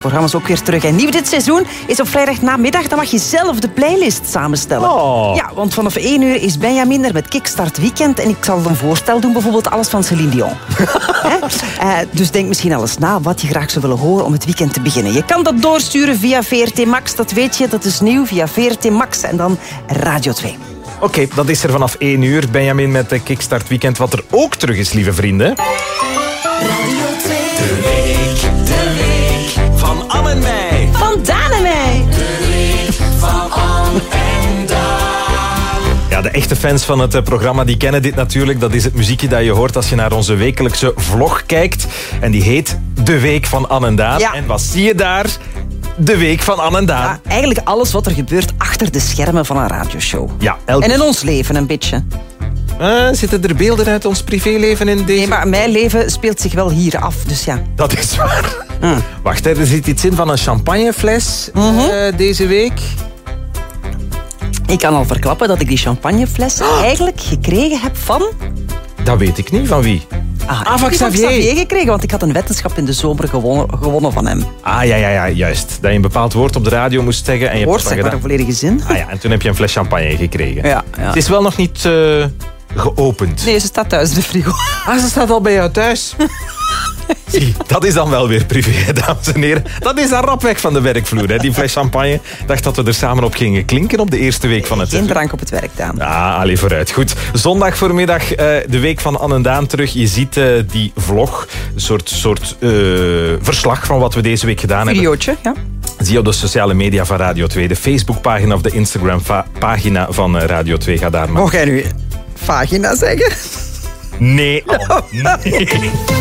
Programma's ook weer terug. En nieuw dit seizoen is op vrijdagnamiddag. Dan mag je zelf de playlist samenstellen. Oh. Ja, want vanaf 1 uur is Benjamin er met Kickstart Weekend. En ik zal een voorstel doen, bijvoorbeeld alles van Céline Dion. Dus denk misschien al eens na wat je graag zou willen horen om het weekend te beginnen. Je kan dat doorsturen via VRT Max, dat weet je. Dat is nieuw, via VRT Max en dan Radio 2. Oké, dat is er vanaf 1 uur. Benjamin met de Kickstart Weekend. Wat er ook terug is, lieve vrienden. Radio 2. De week van Anne en mij. Van Daan en mij. De week van Anne en Daan. Ja, de echte fans van het programma die kennen dit natuurlijk. Dat is het muziekje dat je hoort als je naar onze wekelijkse vlog kijkt. En die heet De Week van Anne en Daan. Ja. En wat zie je daar? De Week van Anne en Daan. Ja, eigenlijk alles wat er gebeurt achter de schermen van een radioshow. Ja, En in ons leven een beetje. Zitten er beelden uit ons privéleven in deze? Nee, maar mijn leven speelt zich wel hier af, dus ja. Dat is waar. Wacht, er zit iets in van een champagnefles deze week. Ik kan al verklappen dat ik die champagnefles eigenlijk gekregen heb van... Dat weet ik niet. Van wie? Van Xavier gekregen, want ik had een wetenschap in de zomer gewonnen van hem. Ja, juist. Dat je een bepaald woord op de radio moest zeggen. En je hebt Woord, dat zeg maar gedaan. een volledige zin. Ah ja, en toen heb je een fles champagne gekregen. Ja. Het is wel nog niet geopend. Nee, ze staat thuis in de frigo. Ze staat al bij jou thuis. Zie, dat is dan wel weer privé, dames en heren. Dat is dan rap weg van de werkvloer, hè, die fles champagne. Ik dacht dat we er samen op gingen klinken op de eerste week van het Geen seizoen. drank op het werk, Daan. Allee, vooruit. Goed. Zondag voormiddag, de week van Anne en Daan terug. Je ziet die vlog, een soort verslag van wat we deze week gedaan hebben. Videootje, ja. Zie je op de sociale media van Radio 2, de Facebookpagina of de Instagram-pagina van Radio 2. Ga daar maar. Mocht jij nu vagina zeggen? Nee. Oh, nee.